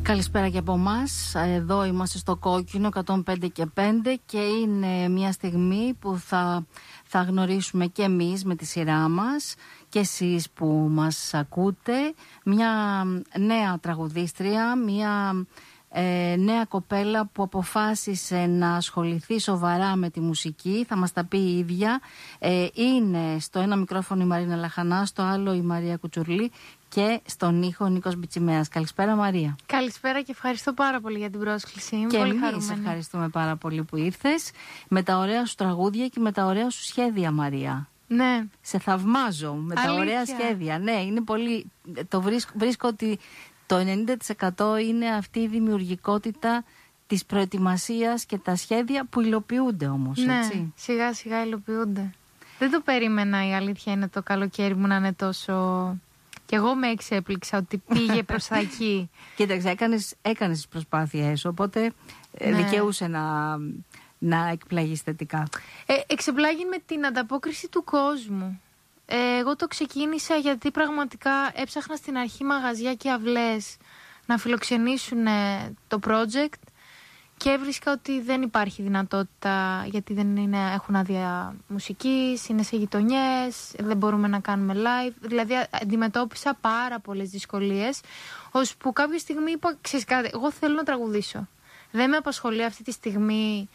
Καλησπέρα και από εμάς. Εδώ είμαστε στο Κόκκινο 105 και 5 και είναι μια στιγμή που θα γνωρίσουμε και εμείς με τη σειρά μας και εσείς που μας ακούτε μια νέα τραγουδίστρια, μια νέα κοπέλα που αποφάσισε να ασχοληθεί σοβαρά με τη μουσική. Θα μας τα πει η ίδια. Είναι στο ένα μικρόφωνο η Μαρίνα Λαχανά, στο άλλο η Μαρία Κουτσουρλή και στον ήχο ο Νίκος Μπιτσιμέας. Καλησπέρα Μαρία. Καλησπέρα και ευχαριστώ πάρα πολύ για την πρόσκληση. Είμαι και πολύ εμείς χαρούμενη. Ευχαριστούμε πάρα πολύ που ήρθες με τα ωραία σου τραγούδια και με τα ωραία σου σχέδια, Μαρία. Ναι. Σε θαυμάζω με τα ωραία σχέδια. Ναι, είναι πολύ. Βρίσκω ότι το 90% είναι αυτή η δημιουργικότητα της προετοιμασίας και τα σχέδια που υλοποιούνται όμως, ναι, έτσι. σιγά σιγά υλοποιούνται. Δεν το περίμενα, η αλήθεια είναι, το καλοκαίρι μου να είναι τόσο... Και εγώ με εξέπληξα ότι πήγε προς τα εκεί. Κοίταξε, έκανες τις προσπάθειές, οπότε δικαιούσε να εκπλαγείς θετικά. Εξεπλάγει με την ανταπόκριση του κόσμου. Εγώ το ξεκίνησα γιατί πραγματικά έψαχνα στην αρχή μαγαζιά και αυλές να φιλοξενήσουν το project και έβρισκα ότι δεν υπάρχει δυνατότητα, γιατί δεν έχουν άδεια μουσικής, είναι σε γειτονιές, δεν μπορούμε να κάνουμε live. Δηλαδή αντιμετώπισα πάρα πολλές δυσκολίες, ώσπου κάποια στιγμή είπα, ξέρεις κάτι, εγώ θέλω να τραγουδήσω. Δεν με απασχολεί αυτή τη στιγμή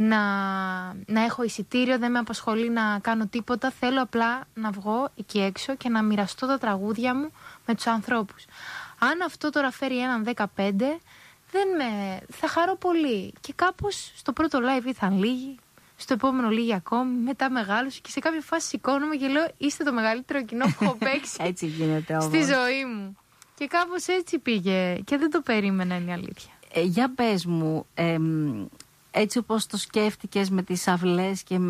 να έχω εισιτήριο, δεν με απασχολεί να κάνω τίποτα. Θέλω απλά να βγω εκεί έξω και να μοιραστώ τα τραγούδια μου με τους ανθρώπους. Αν αυτό τώρα φέρει έναν 15, θα χαρώ πολύ. Και κάπως στο πρώτο live ήρθαν λίγοι, στο επόμενο λίγοι ακόμη, μετά μεγάλους, και σε κάποια φάση σηκώνομαι και λέω, είστε το μεγαλύτερο κοινό που έχω παίξει έτσι γίνεται όμως στη ζωή μου. Και κάπως έτσι πήγε και δεν το περίμενα, είναι η αλήθεια. Για πες μου, έτσι όπως το σκέφτηκες με τις αυλές και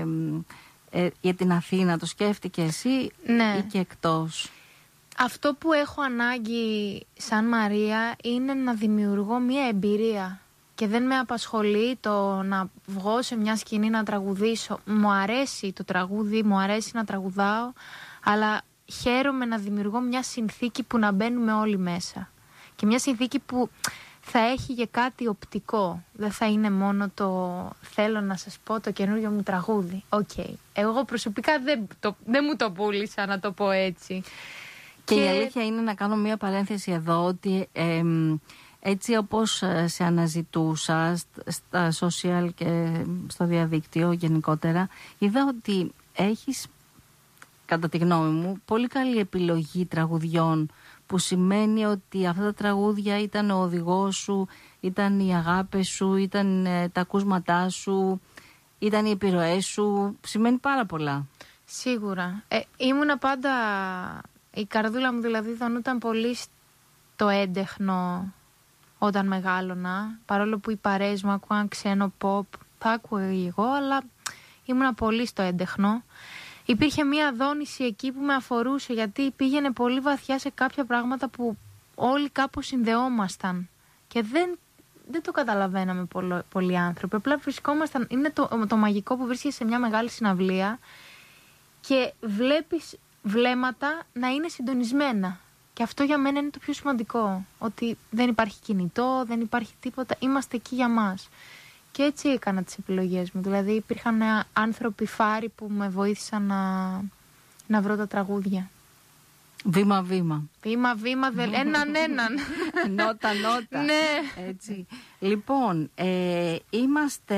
για την Αθήνα, το σκέφτηκες ή και εκτός? Αυτό που έχω ανάγκη σαν Μαρία είναι να δημιουργώ μια εμπειρία και δεν με απασχολεί το να βγω σε μια σκηνή να τραγουδήσω. Μου αρέσει το τραγούδι, μου αρέσει να τραγουδάω, αλλά χαίρομαι να δημιουργώ μια συνθήκη που να μπαίνουμε όλοι μέσα και μια συνθήκη που θα έχει και κάτι οπτικό. Δεν θα είναι μόνο το θέλω να σας πω το καινούριο μου τραγούδι. Εγώ προσωπικά δεν μου το πούλησα, να το πω έτσι. Και η αλήθεια είναι, να κάνω μία παρένθεση εδώ, ότι έτσι όπως σε αναζητούσα στα social και στο διαδίκτυο γενικότερα, είδα ότι έχεις, κατά τη γνώμη μου, πολύ καλή επιλογή τραγουδιών, που σημαίνει ότι αυτά τα τραγούδια ήταν ο οδηγός σου, ήταν οι αγάπες σου, ήταν τα ακούσματά σου, ήταν οι επιρροές σου. Σημαίνει πάρα πολλά. Σίγουρα. Ήμουνα πάντα... Η καρδούλα μου δηλαδή δονούταν πολύ στο έντεχνο όταν μεγάλωνα. Παρόλο που οι παρέες μου ακούγαν ξένο pop, θα άκουγα εγώ, αλλά ήμουνα πολύ στο έντεχνο. Υπήρχε μία δόνηση εκεί που με αφορούσε, γιατί πήγαινε πολύ βαθιά σε κάποια πράγματα που όλοι κάπως συνδεόμασταν και δεν το καταλαβαίναμε πολλοί άνθρωποι. Απλά βρισκόμασταν, είναι το μαγικό που βρίσκεσαι σε μια μεγάλη συναυλία και βλέπεις βλέμματα να είναι συντονισμένα. Και αυτό για μένα είναι το πιο σημαντικό. Ότι δεν υπάρχει κινητό, δεν υπάρχει τίποτα. Είμαστε εκεί για μας. Και έτσι έκανα τις επιλογές μου. Δηλαδή υπήρχαν άνθρωποι φάροι που με βοήθησαν να βρω τα τραγούδια. Βήμα-βήμα. Βήμα-βήμα, έναν. Νότα. Ναι. Έτσι. Λοιπόν, είμαστε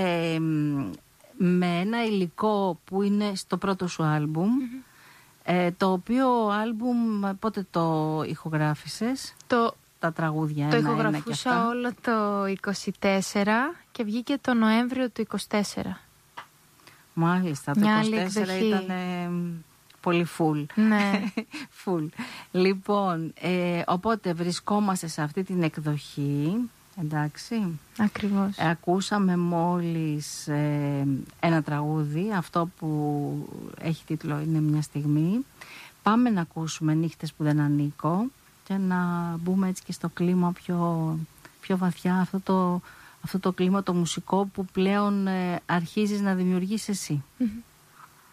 με ένα υλικό που είναι στο πρώτο σου άλμπουμ. Το οποίο άλμπουμ πότε το ηχογράφησες? Τα τραγούδια το ηχογραφούσα όλο το 24 και βγήκε το Νοέμβριο του 24. Μάλιστα, το 24 ήταν πολύ full. Ναι. Full. Λοιπόν, οπότε βρισκόμαστε σε αυτή την εκδοχή. Εντάξει. Ακριβώς. Ακούσαμε μόλις ένα τραγούδι, αυτό που έχει τίτλο «Είναι μια στιγμή». Πάμε να ακούσουμε «Νύχτες που δεν ανήκω» και να μπούμε έτσι και στο κλίμα πιο βαθιά, αυτό το κλίμα το μουσικό που πλέον αρχίζεις να δημιουργείς εσύ.